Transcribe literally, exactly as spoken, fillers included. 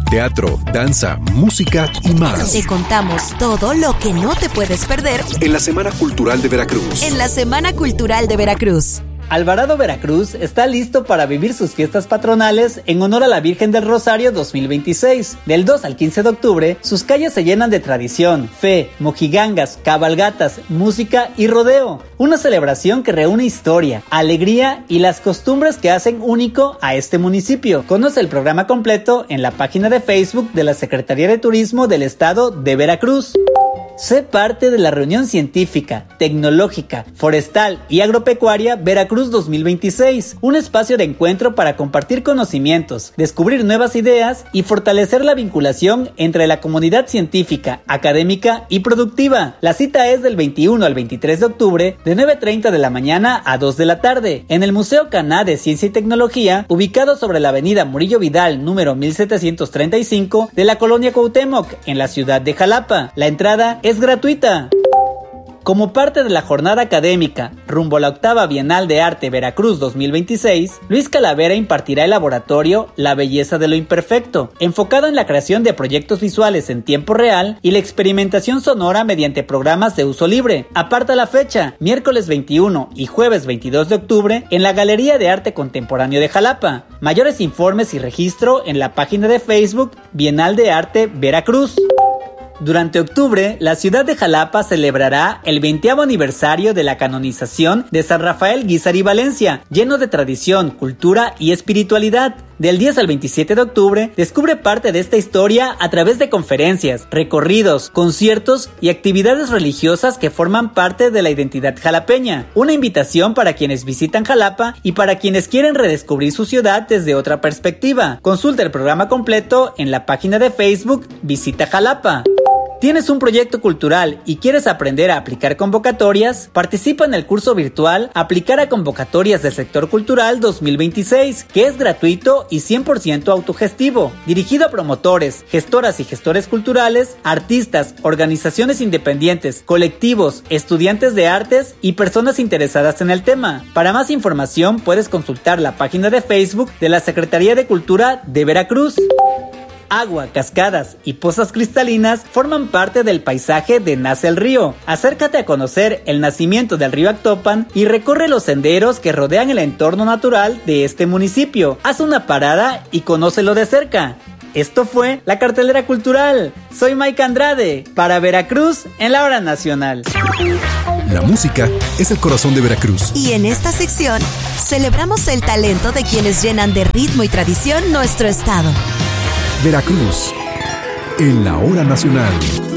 teatro, danza, música y más. Te contamos todo lo que no te puedes perder en la Semana Cultural de Veracruz. En la Semana Cultural de Veracruz. Alvarado Veracruz está listo para vivir sus fiestas patronales en honor a la Virgen del Rosario dos mil veintiséis. Del dos al quince de octubre, sus calles se llenan de tradición, fe, mojigangas, cabalgatas, música y rodeo. Una celebración que reúne historia, alegría y las costumbres que hacen único a este municipio. Conoce el programa completo en la página de Facebook de la Secretaría de Turismo del Estado de Veracruz. Sé parte de la reunión científica, tecnológica, forestal y agropecuaria Veracruz dos mil veintiséis, un espacio de encuentro para compartir conocimientos, descubrir nuevas ideas y fortalecer la vinculación entre la comunidad científica, académica y productiva. La cita es del veintiuno al veintitrés de octubre de nueve treinta de la mañana a dos de la tarde en el Museo Caná de Ciencia y Tecnología, ubicado sobre la avenida Murillo Vidal número mil setecientos treinta y cinco de la colonia Cuauhtémoc en la ciudad de Jalapa. La entrada es es gratuita. Como parte de la jornada académica rumbo a la octava Bienal de Arte Veracruz dos mil veintiséis, Luis Calavera impartirá el laboratorio La Belleza de lo Imperfecto, enfocado en la creación de proyectos visuales en tiempo real y la experimentación sonora mediante programas de uso libre. Aparta la fecha, miércoles veintiuno y jueves veintidós de octubre, en la Galería de Arte Contemporáneo de Jalapa. Mayores informes y registro en la página de Facebook Bienal de Arte Veracruz. Durante octubre, la ciudad de Jalapa celebrará el veintiavo aniversario de la canonización de San Rafael Guízar y Valencia, lleno de tradición, cultura y espiritualidad. Del diez al veintisiete de octubre, descubre parte de esta historia a través de conferencias, recorridos, conciertos y actividades religiosas que forman parte de la identidad jalapeña. Una invitación para quienes visitan Jalapa y para quienes quieren redescubrir su ciudad desde otra perspectiva. Consulta el programa completo en la página de Facebook Visita Jalapa. ¿Tienes un proyecto cultural y quieres aprender a aplicar convocatorias? Participa en el curso virtual Aplicar a Convocatorias del Sector Cultural dos mil veintiséis, que es gratuito y cien por ciento autogestivo, dirigido a promotores, gestoras y gestores culturales, artistas, organizaciones independientes, colectivos, estudiantes de artes y personas interesadas en el tema. Para más información puedes consultar la página de Facebook de la Secretaría de Cultura de Veracruz. Agua, cascadas y pozas cristalinas forman parte del paisaje de Nace el Río. Acércate a conocer el nacimiento del río Actopan y recorre los senderos que rodean el entorno natural de este municipio. Haz una parada y conócelo de cerca. Esto fue la cartelera cultural. Soy Mike Andrade, para Veracruz en la hora nacional. La música es el corazón de Veracruz. Y en esta sección celebramos el talento de quienes llenan de ritmo y tradición nuestro estado. Veracruz, en la hora nacional.